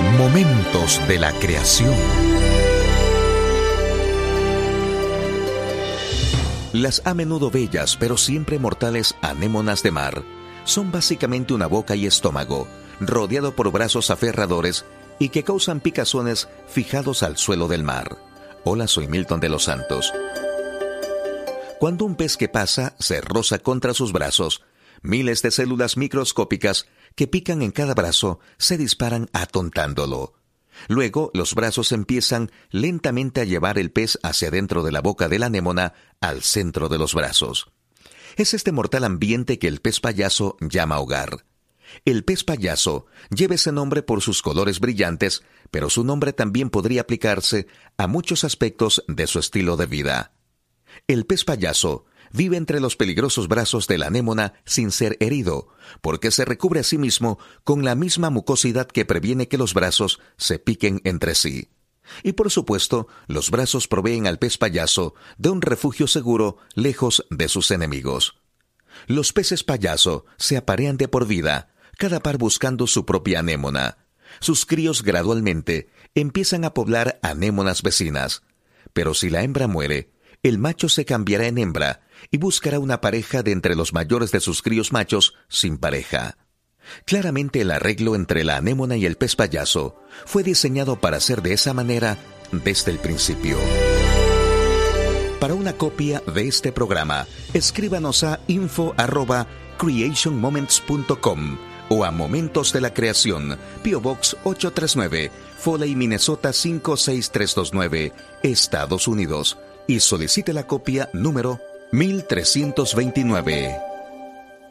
Momentos de la creación. Las a menudo bellas, pero siempre mortales anémonas de mar son básicamente una boca y estómago, rodeado por brazos aferradores y que causan picazones fijados al suelo del mar. Hola, soy Milton de los Santos. Cuando un pez que pasa se roza contra sus brazos, miles de células microscópicas que pican en cada brazo se disparan atontándolo. Luego, los brazos empiezan lentamente a llevar el pez hacia dentro de la boca de la anémona al centro de los brazos. Es este mortal ambiente que el pez payaso llama hogar. El pez payaso lleva ese nombre por sus colores brillantes, pero su nombre también podría aplicarse a muchos aspectos de su estilo de vida. El pez payaso vive entre los peligrosos brazos de la anémona sin ser herido, porque se recubre a sí mismo con la misma mucosidad que previene que los brazos se piquen entre sí. Y por supuesto, los brazos proveen al pez payaso de un refugio seguro lejos de sus enemigos. Los peces payaso se aparean de por vida, cada par buscando su propia anémona. Sus críos gradualmente empiezan a poblar anémonas vecinas. Pero si la hembra muere, el macho se cambiará en hembra y buscará una pareja de entre los mayores de sus críos machos sin pareja. Claramente el arreglo entre la anémona y el pez payaso fue diseñado para ser de esa manera desde el principio. Para una copia de este programa, escríbanos a info@creationmoments.com o a Momentos de la Creación, P.O. Box 839, Foley, Minnesota 56329, Estados Unidos, y solicite la copia número 1329.